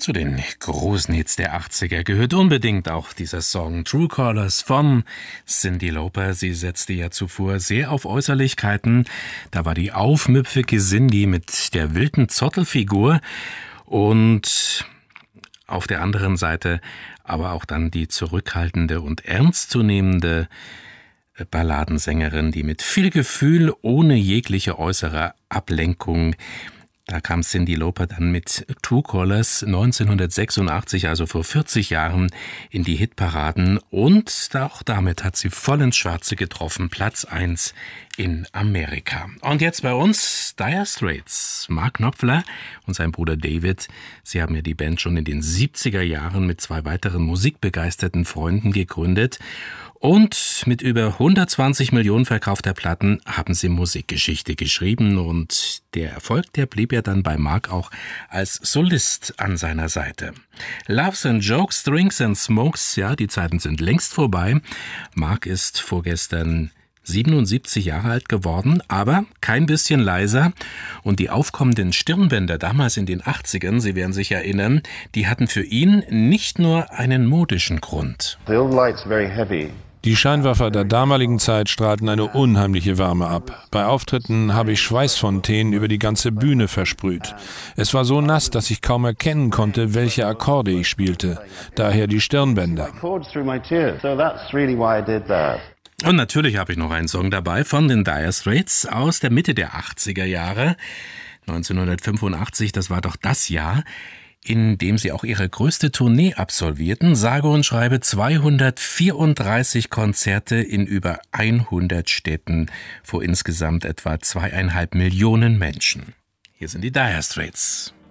Zu den großen Hits der 80er gehört unbedingt auch dieser Song True Colours von Cyndi Lauper. Sie setzte ja zuvor sehr auf Äußerlichkeiten. Da war die aufmüpfige Cyndi mit der wilden Zottelfigur und auf der anderen Seite aber auch dann die zurückhaltende und ernstzunehmende Balladensängerin, die mit viel Gefühl, ohne jegliche äußere Ablenkung. Da kam Cyndi Lauper dann mit True Colours 1986, also vor 40 Jahren, in die Hitparaden und auch damit hat sie voll ins Schwarze getroffen, Platz 1 in Amerika. Und jetzt bei uns Dire Straits, Mark Knopfler und sein Bruder David. Sie haben ja die Band schon in den 70er Jahren mit 2 weiteren musikbegeisterten Freunden gegründet. Und mit über 120 Millionen verkaufter Platten haben sie Musikgeschichte geschrieben und der Erfolg, der blieb ja dann bei Mark auch als Solist an seiner Seite. Loves and Jokes, Drinks and Smokes, ja, die Zeiten sind längst vorbei. Mark ist vorgestern 77 Jahre alt geworden, aber kein bisschen leiser. Und die aufkommenden Stirnbänder damals in den 80ern, Sie werden sich erinnern, die hatten für ihn nicht nur einen modischen Grund. The old light's very heavy. Die Scheinwerfer der damaligen Zeit strahlten eine unheimliche Wärme ab. Bei Auftritten habe ich Schweißfontänen über die ganze Bühne versprüht. Es war so nass, dass ich kaum erkennen konnte, welche Akkorde ich spielte. Daher die Stirnbänder. Und natürlich habe ich noch einen Song dabei von den Dire Straits aus der Mitte der 80er Jahre. 1985, das war doch das Jahr, in dem sie auch ihre größte Tournee absolvierten, sage und schreibe 234 Konzerte in über 100 Städten vor insgesamt etwa 2,5 Millionen Menschen. Hier sind die Dire Straits.